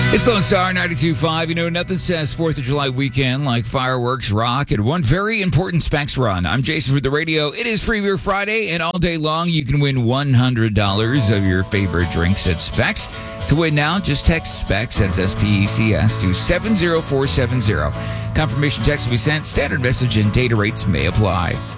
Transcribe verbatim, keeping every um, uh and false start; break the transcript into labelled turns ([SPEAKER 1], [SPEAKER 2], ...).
[SPEAKER 1] It's Lone Star ninety-two point five. You know, nothing says fourth of July weekend like fireworks, rock, and one very important Specs run. I'm Jason for the radio. It is Free Beer Friday, and all day long you can win one hundred dollars of your favorite drinks at Specs. To win now, just text Specs, that's S P E C S, to seven zero four seven zero. Confirmation text will be sent. Standard message and data rates may apply.